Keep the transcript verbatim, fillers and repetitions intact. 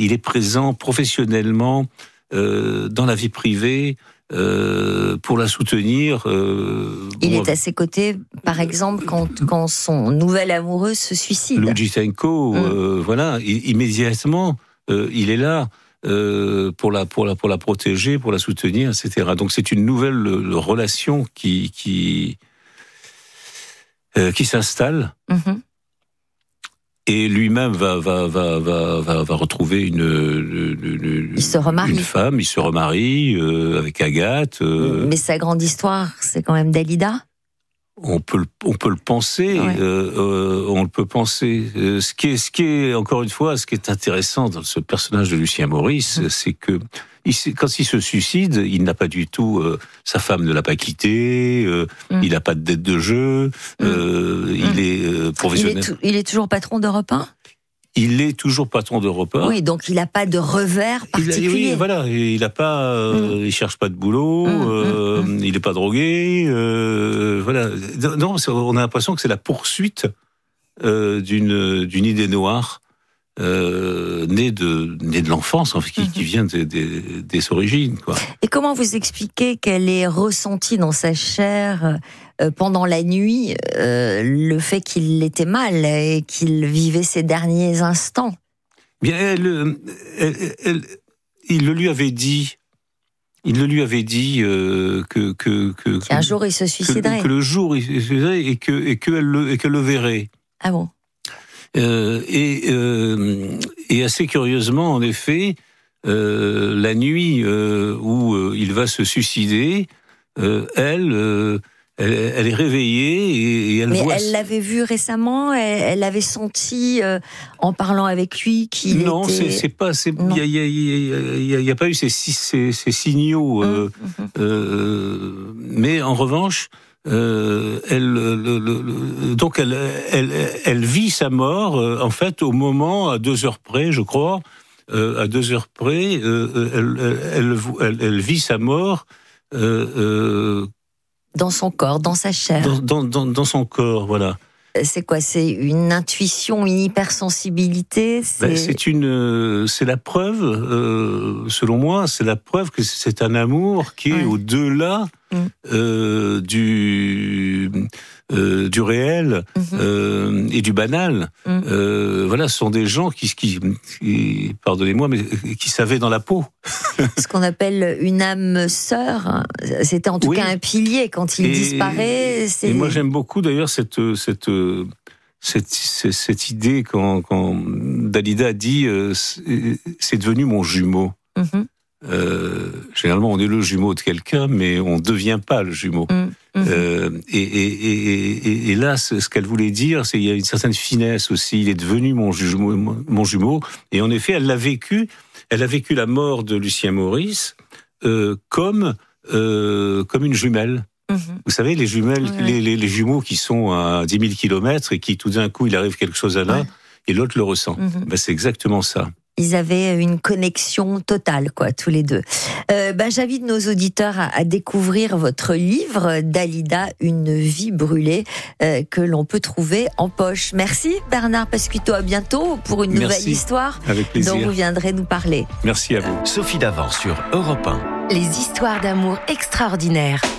il est présent professionnellement euh, dans la vie privée. Euh, pour la soutenir. Euh, il bon, est à ses côtés, par exemple, quand, quand son nouvel amoureux se suicide. Loudjitenko, mmh. euh, voilà, i- immédiatement, euh, il est là euh, pour, la, pour, la, pour la protéger, pour la soutenir, et cetera. Donc c'est une nouvelle euh, relation qui, qui, euh, qui s'installe. Mmh. Et lui-même va, va, va, va, va, va retrouver une, une, une, il se remarie. une femme, il se remarie euh, avec Agathe. Euh, Mais sa grande histoire, c'est quand même Dalida. On peut, on peut le penser, ouais. euh, euh, on le peut penser. Euh, ce qui est, ce qui est, encore une fois, ce qui est intéressant dans ce personnage de Lucien Maurice, mmh. c'est que il, quand il se suicide, il n'a pas du tout, euh, sa femme ne l'a pas quitté, euh, mmh. il n'a pas de dette de jeu, mmh. euh, mmh. il est euh, professionnel. Il est, il est toujours patron d'Europe un ? Il est toujours patron d'Europe un. Oui, donc il n'a pas de revers particulier. Il a, oui, voilà, il a pas, euh, mmh. il cherche pas de boulot, mmh, euh, mmh. il est pas drogué, euh, voilà. Non, on a l'impression que c'est la poursuite euh, d'une d'une idée noire euh, née de née de l'enfance, en fait, qui, mmh. qui vient des, des, des origines, quoi. Et comment vous expliquez qu'elle ait ressenti dans sa chair euh, pendant la nuit euh, le fait qu'il était mal et qu'il vivait ses derniers instants ? Bien, elle, elle, elle, il le lui avait dit. Il le lui avait dit euh, que que que qu'un jour il se suiciderait. Que, que le jour il se suiciderait et que et qu'elle le et qu'elle le verrait. Ah bon. Euh, et euh, et assez curieusement, en effet, euh, la nuit euh, où euh, il va se suicider, euh, elle. Euh, Elle, elle est réveillée et, et elle Mais voit... elle l'avait vu récemment, elle, elle l'avait senti euh, en parlant avec lui qu'il non, était... c'est, c'est pas... Il n'y a, y a, y a, y a pas eu ces, ces, ces signaux. Euh, mmh. euh, mais en revanche, euh, elle, le, le, le, donc elle, elle, elle vit sa mort, euh, en fait, au moment, à deux heures près, je crois, euh, à deux heures près, euh, elle, elle, elle, elle vit sa mort... Euh, euh, dans son corps, dans sa chair. Dans, dans, dans, dans son corps, voilà. C'est quoi ? C'est une intuition, une hypersensibilité ? C'est, ben, c'est une, c'est la preuve, euh, selon moi, c'est la preuve que c'est un amour qui est ouais. au-delà mmh. euh, du, euh, du réel mmh. euh, et du banal. Mmh. Euh, voilà, ce sont des gens qui, qui, qui, pardonnez-moi, mais qui savaient dans la peau. Ce qu'on appelle une âme sœur, c'était en tout oui. cas un pilier quand il et, disparaît. C'est... Et moi j'aime beaucoup d'ailleurs cette cette cette, cette, cette idée quand, quand Dalida dit euh, c'est, c'est devenu mon jumeau. Mm-hmm. Euh, généralement on est le jumeau de quelqu'un, mais on ne devient pas le jumeau. Mm-hmm. Euh, et, et, et, et, et là, ce qu'elle voulait dire, c'est qu'il y a une certaine finesse aussi. Il est devenu mon jumeau, mon jumeau. Et en effet, elle l'a vécu. Elle a vécu la mort de Lucien Maurice euh, comme euh, comme une jumelle. Mmh. Vous savez, les jumelles, ouais. les, les, les jumeaux qui sont à dix mille kilomètres et qui tout d'un coup il arrive quelque chose à là ouais. et l'autre le ressent. Mmh. Ben, c'est exactement ça. Ils avaient une connexion totale, quoi, tous les deux. Euh, ben, j'invite nos auditeurs à, à découvrir votre livre, Dalida, une vie brûlée, euh, que l'on peut trouver en poche. Merci Bernard Pasquito, à bientôt pour une Merci. nouvelle histoire Avec plaisir. dont vous viendrez nous parler. Merci à vous. Sophie Davant sur Europe un. Les histoires d'amour extraordinaires.